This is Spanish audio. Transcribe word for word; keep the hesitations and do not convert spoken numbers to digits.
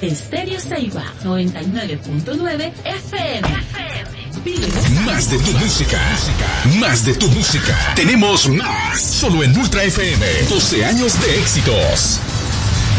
Estéreo Ceiba, noventa y nueve punto nueve F M. Más de tu música. Más de tu música. Tenemos más. Solo en Ultra F M. doce años de éxitos.